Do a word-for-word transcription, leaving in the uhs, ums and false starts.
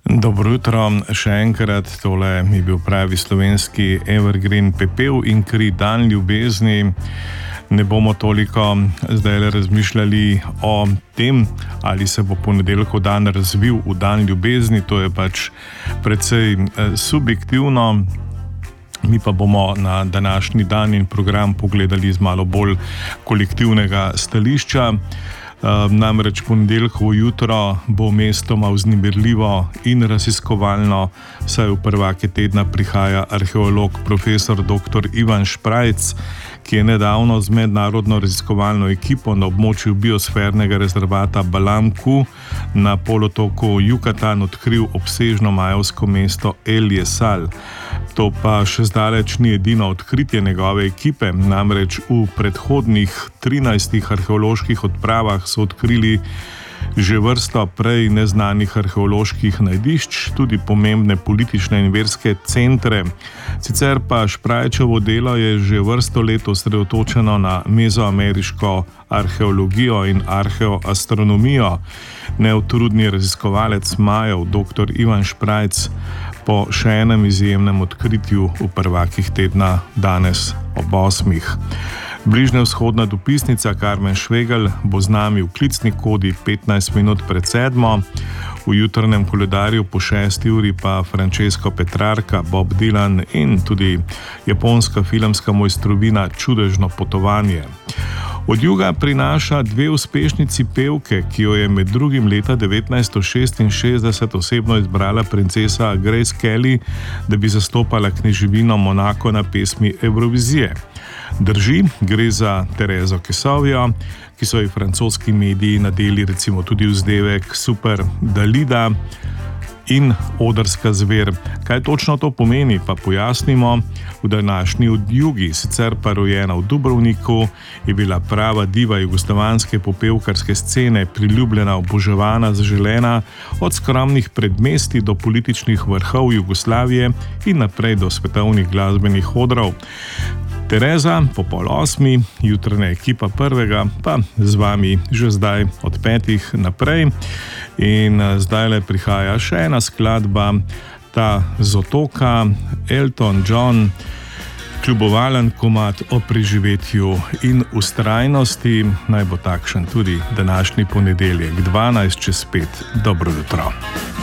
Dobro jutro, še enkrat, tole je bil pravi slovenski evergreen Pepel in kri, dan ljubezni. Ne bomo toliko zdaj razmišljali o tem, ali se bo ponedeljkov dan razvil v dan ljubezni, to je pač precej subjektivno. Mi pa bomo na današnji dan in program pogledali z malo bolj kolektivnega stališča. Namreč ponedeljkovo jutro bo mestoma vznemirljivo in raziskovalno, saj v prvake tedna prihaja arheolog profesor doktor Ivan Šprajc, ki je nedavno z mednarodno raziskovalno ekipo na območju biosfernega rezervata Balamku na polotoku Jukatan odkril obsežno majevsko mesto El Jesal. To pa še zdaleč ni edino odkritje njegove ekipe, namreč v predhodnih trinajstih arheoloških odpravah so odkrili že vrsto prej neznanih arheoloških najdišč, tudi pomembne politične in verske centre. Sicer pa Šprajčevo delo je že vrsto let osredotočeno na mezoameriško arheologijo in arheoastronomijo. Neutrudni raziskovalec Majev, doktor Ivan Šprajc, po še enem izjemnem odkritju v prvakih tedna danes ob osmih. Bližnjevzhodna dopisnica Karmen Švegelj bo z nami v klicni kodi petnajst minut pred sedmo, v jutrnem koledarju po šesti uri pa Francesco Petrarca, Bob Dylan in tudi japonska filmska mojstrovina Čudežno potovanje. Od juga prinaša dve uspešnici pevke, ki jo je med drugim leta devetnajststo šestinšestdeset osebno izbrala princesa Grace Kelly, da bi zastopala kneževino Monako na pesmi Evrovizije. Drži, gre za Terezo Kesovjo, ki so ji francoski mediji nadeli recimo tudi vzdevek Super Dalida in Odrska zver. Kaj točno to pomeni, pa pojasnimo. V današnji odjugi, sicer pa rojena v Dubrovniku, je bila prava diva jugoslovanske popevkarske scene, priljubljena, oboževana, zaželena, od skromnih predmestij do političnih vrhov Jugoslavije in naprej do svetovnih glasbenih odrov. Tereza po pol osmi, jutranja ekipa prvega, pa z vami že zdaj od petih naprej. In zdajle prihaja še ena skladba, ta z otoka, Elton John, kljubovalen komad o preživetju in vztrajnosti. Naj bo takšen tudi današnji ponedeljek, dvanajst čez pet. Dobro jutro.